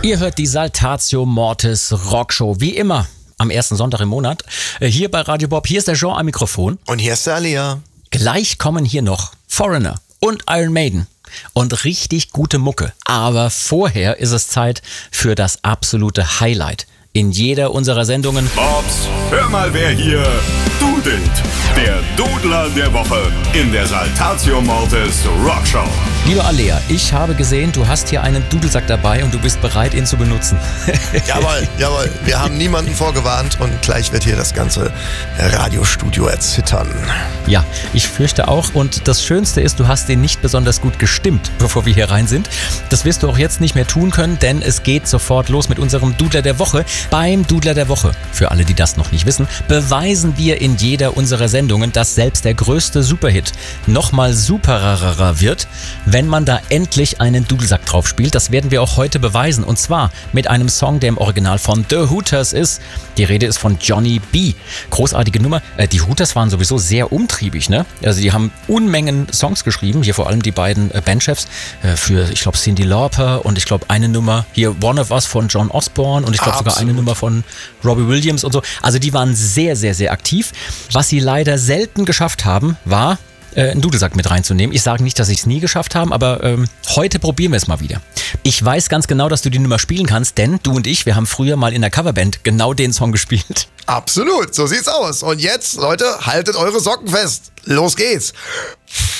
Ihr hört die Saltatio Mortis Rockshow, wie immer, am ersten Sonntag im Monat. Hier bei Radio Bob, hier ist der Jean am Mikrofon. Und hier ist der Alia. Gleich kommen hier noch Foreigner und Iron Maiden und richtig gute Mucke. Aber vorher ist es Zeit für das absolute Highlight in jeder unserer Sendungen. Bobs, hör mal, wer hier dudelt. Der Dudler der Woche in der Saltatio Mortis Rockshow. Liebe Alea, ich habe gesehen, du hast hier einen Dudelsack dabei und du bist bereit, ihn zu benutzen. Jawohl. Wir haben niemanden vorgewarnt und gleich wird hier das ganze Radiostudio erzittern. Ja, ich fürchte auch. Und das Schönste ist, du hast den nicht besonders gut gestimmt, bevor wir hier rein sind. Das wirst du auch jetzt nicht mehr tun können, denn es geht sofort los mit unserem Dudler der Woche. Beim Dudler der Woche, für alle, die das noch nicht wissen, beweisen wir in jeder unserer Sendungen, dass selbst der größte Superhit nochmal superer wird, wenn man da endlich einen Dudelsack drauf spielt. Das werden wir auch heute beweisen. Und zwar mit einem Song, der im Original von The Hooters ist. Die Rede ist von Johnny B. Großartige Nummer. Die Hooters waren sowieso sehr umtriebig, ne? Also die haben Unmengen Songs geschrieben. Hier vor allem die beiden Bandchefs für, ich glaube, Cyndi Lauper und ich glaube eine Nummer hier One of Us von John Osborne und ich glaube sogar eine Nummer von Robbie Williams und so. Also die waren sehr, sehr, sehr aktiv. Was sie leider selten geschafft haben, war einen Dudelsack mit reinzunehmen. Ich sage nicht, dass ich es nie geschafft habe, aber heute probieren wir es mal wieder. Ich weiß ganz genau, dass du die Nummer spielen kannst, denn du und ich, wir haben früher mal in der Coverband genau den Song gespielt. Absolut, so sieht's aus. Und jetzt, Leute, haltet eure Socken fest. Los geht's.